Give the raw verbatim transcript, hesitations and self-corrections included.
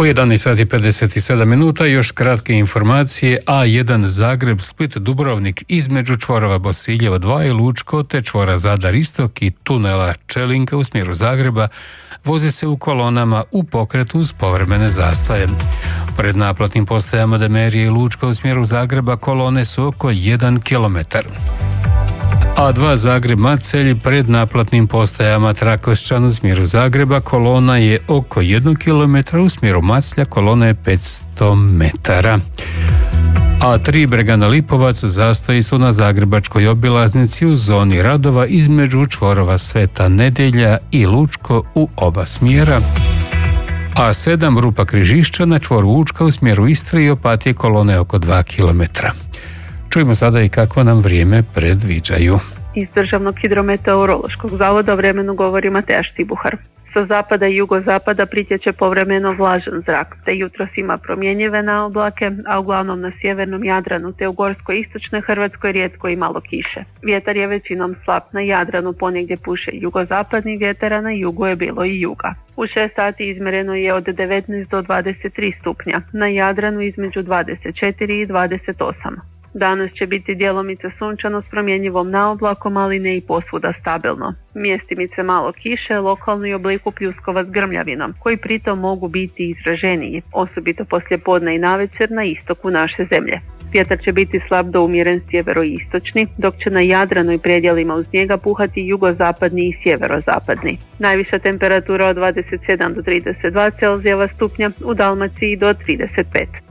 U jedanaest sati pedeset sedam minuta još kratke informacije. A jedan Zagreb, Split, Dubrovnik između čvorova Bosiljevo dva i Lučko te čvora Zadar Istok i tunela Čelinka u smjeru Zagreba vozi se u kolonama u pokretu uz povremene zastaje. Pred naplatnim postajama Demerije i Lučko u smjeru Zagreba kolone su oko jedan kilometar. A dva Zagreb-Macelj pred naplatnim postajama Trakošćan u smjeru Zagreba kolona je oko jednog kilometra, u smjeru Maclja kolona je petsto metara. A tri Bregana Lipovac zastoji su na zagrebačkoj obilaznici u zoni radova između čvorova Sveta Nedjelja i Lučko u oba smjera. A sedam Rupa Križišća na čvoru Učka u smjeru Istre i Opatije kolone oko dva kilometra. Čujemo sada i kako nam vrijeme predviđaju. Iz Državnog hidrometeorološkog zavoda vremenu govori Mateja Štibuhar. Sa zapada i jugozapada pritječe povremeno vlažan zrak, te jutros ima promjenjive naoblake, a uglavnom na sjevernom Jadranu te u gorskoj istočnoj Hrvatskoj rijetko i malo kiše. Vjetar je većinom slab, na Jadranu ponegdje puše jugozapadni vjetar, a na jugu je bilo i juga. U šest sati izmjereno je od devetnaest do dvadeset tri stupnja, na Jadranu između dvadeset četiri i dvadeset osam. Danas će biti djelomice sunčano s promjenjivom naoblakom, ali ne i posvuda stabilno. Mjestimice malo kiše, lokalno i obliku pljuskova s grmljavinom, koji pritom mogu biti izraženiji, osobito poslije podne i navečer na istoku naše zemlje. Vjetar će biti slab do umjeren sjeveroistočni, dok će na Jadranu i predjelima uz njega puhati jugozapadni i sjeverozapadni. Najviša temperatura od dvadeset sedam do trideset dva Celzijeva stupnja, u Dalmaciji do trideset pet.